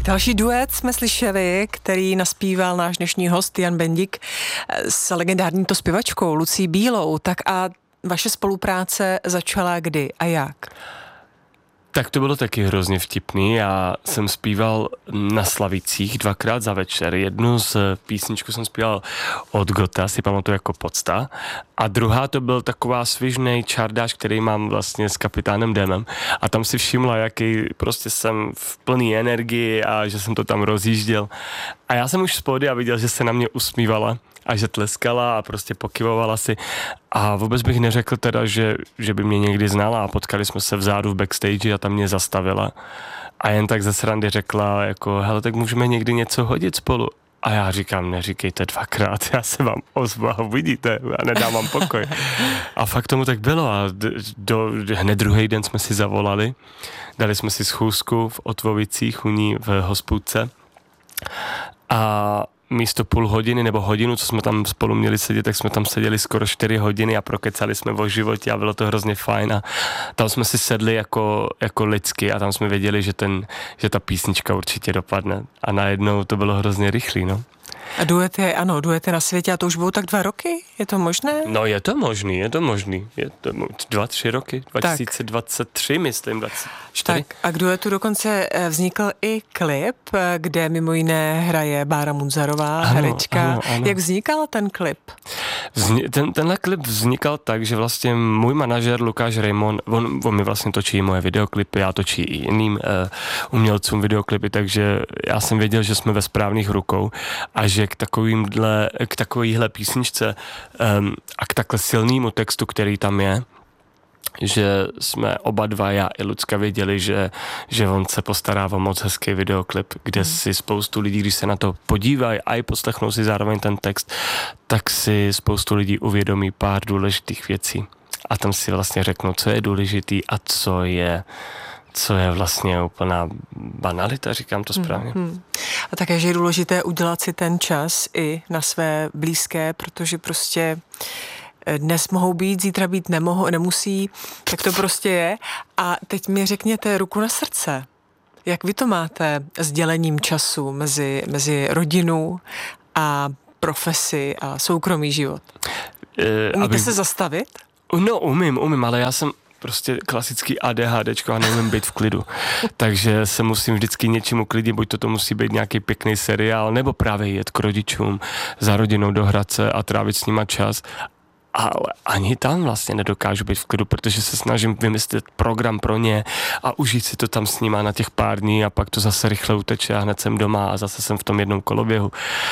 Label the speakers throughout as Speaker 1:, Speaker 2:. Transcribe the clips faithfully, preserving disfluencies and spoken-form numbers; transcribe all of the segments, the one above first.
Speaker 1: Další duet jsme slyšeli, který naspíval náš dnešní host Jan Bendik s legendární to zpěvačkou Lucí Bílou. Tak a vaše spolupráce začala kdy a jak?
Speaker 2: Tak to bylo taky hrozně vtipný. Já jsem zpíval na Slavicích dvakrát za večer. Jednu z písničku jsem zpíval od Gota, si pamatuju jako Podsta. A druhá to byl taková svižnej čardáš, který mám vlastně s kapitánem Demem. A tam si všimla, jaký prostě jsem v plný energii a že jsem to tam rozjížděl. A já jsem už z pódia viděl, že se na mě usmívala a že tleskala a prostě pokyvovala si. A vůbec bych neřekl teda, že, že by mě někdy znala a potkali jsme se vzadu v backstage a tam mě zastavila. A jen tak ze srandy řekla, jako, hele, tak můžeme někdy něco hodit spolu. A já říkám, neříkejte dvakrát, já se vám ozvu a uvidíte a nedám vám pokoj. A fakt tomu tak bylo a do, hned druhý den jsme si zavolali, dali jsme si schůzku v Otvovicích u ní v hospůdce a místo půl hodiny nebo hodinu, co jsme tam spolu měli sedět, tak jsme tam seděli skoro čtyři hodiny a prokecali jsme o životě a bylo to hrozně fajn a tam jsme si sedli jako, jako lidsky a tam jsme věděli, že, ten, že ta písnička určitě dopadne a najednou to bylo hrozně rychlý, no.
Speaker 1: A duet je, ano, duet je na světě a to už budou tak dva roky? Je to možné?
Speaker 2: No je to možný, je to možný. Je to dva, tři roky, dva tisíce dvacet tři, myslím, dvacet čtyři.
Speaker 1: Tak a k duetu dokonce vznikl i klip, kde mimo jiné hraje Bára Munzarová, ano, herečka. Ano, ano. Jak vznikal ten klip?
Speaker 2: Vzni- ten, tenhle klip vznikal tak, že vlastně můj manažer Lukáš Raymond, on, on mi vlastně točí moje videoklipy, já točí i jiným uh, umělcům videoklipy, takže já jsem věděl, že jsme ve správných rukou a že k takovýmhle, k takovýhle písničce um, a k takhle silnému textu, který tam je, že jsme oba dva, já i Lucka, věděli, že, že on se postará o moc hezký videoklip, kde hmm. si spoustu lidí, když se na to podívají a i poslechnou si zároveň ten text, tak si spoustu lidí uvědomí pár důležitých věcí. A tam si vlastně řeknou, co je důležitý a co je co je vlastně úplná banalita, říkám to správně. Hmm, hmm.
Speaker 1: A také, že je důležité udělat si ten čas i na své blízké, protože prostě dnes mohou být, zítra být nemohou, nemusí, tak to prostě je. A teď mi řekněte ruku na srdce. Jak vy to máte s dělením času mezi, mezi rodinou a profesi a soukromý život? Umíte Aby... se zastavit?
Speaker 2: No, umím, umím, ale já jsem prostě klasický ADHDčko a neumím být v klidu. Takže se musím vždycky něčím uklidit, buď to, to musí být nějaký pěkný seriál, nebo právě jet k rodičům, za rodinou do Hradce a trávit s nima čas. Ale ani tam vlastně nedokážu být v klidu, protože se snažím vymyslet program pro ně a užít si to tam s nima na těch pár dní a pak to zase rychle uteče a hned jsem doma a zase jsem v tom jednom koloběhu.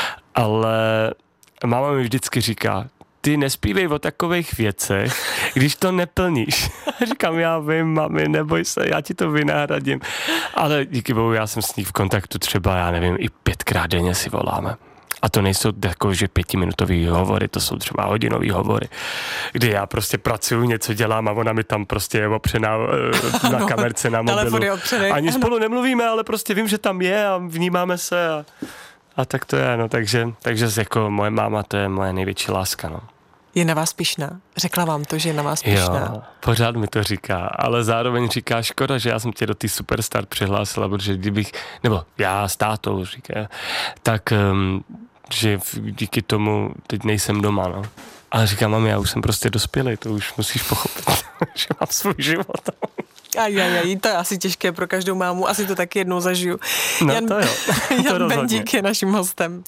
Speaker 2: Ale máma mi vždycky říká, ty nespívej o takových věcech, když to neplníš. Říkám, já vím, mami, neboj se, já ti to vynahradím. Ale díky bohu, já jsem s ní v kontaktu třeba, já nevím, i pětkrát denně si voláme. A to nejsou takové, že pětiminutový hovory, to jsou třeba hodinový hovory, kdy já prostě pracuju, něco dělám a ona mi tam prostě je opřená na no, kamerce, na mobilu. Ani spolu nemluvíme, ale prostě vím, že tam je a vnímáme se a, a tak to je, no, takže, takže jako moje máma, to je moje největší láska, no.
Speaker 1: Je na vás pyšná? Řekla vám to, že je na vás pyšná?
Speaker 2: Jo, pořád mi to říká, ale zároveň říká, škoda, že já jsem tě do té Superstar přihlásila, protože kdybych, nebo já s tátou říká, tak um, že díky tomu teď nejsem doma, no. Ale říkám, mami, já už jsem prostě dospělej, to už musíš pochopit, že mám svůj život.
Speaker 1: Aj, aj, aj, to je asi těžké pro každou mámu, asi to taky jednou zažiju.
Speaker 2: No Jan, to jo, to
Speaker 1: Jan Bendik je naším hostem.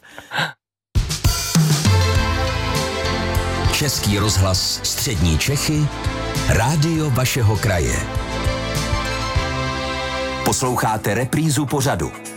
Speaker 3: Český rozhlas Střední Čechy, rádio vašeho kraje. Posloucháte reprízu pořadu.